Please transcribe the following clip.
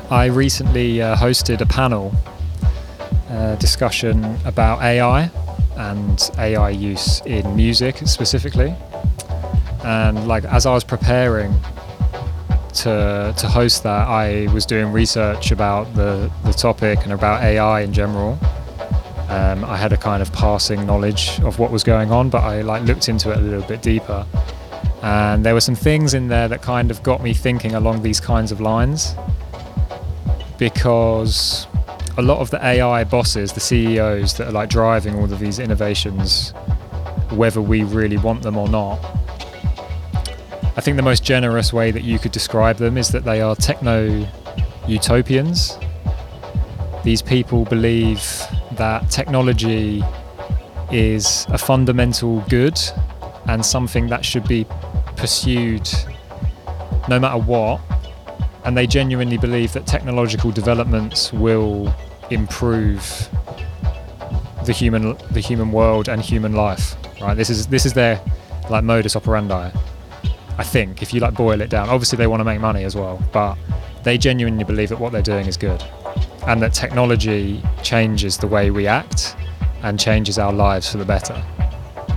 I recently hosted a panel discussion about AI and AI use in music specifically. And like as I was preparing to host that, I was doing research about the topic and about AI in general. I had a kind of passing knowledge of what was going on, but I looked into it a little bit deeper. And there were some things in there that kind of got me thinking along these kinds of lines, because a lot of the AI bosses, the CEOs that are driving all of these innovations, whether we really want them or not, I think the most generous way that you could describe them is that they are techno-utopians. These people believe that technology is a fundamental good and something that should be pursued no matter what, and they genuinely believe that technological developments will improve the human world and human life. Right? This is their modus operandi. I think if you boil it down, obviously they want to make money as well, but they genuinely believe that what they're doing is good, and that technology changes the way we act and changes our lives for the better.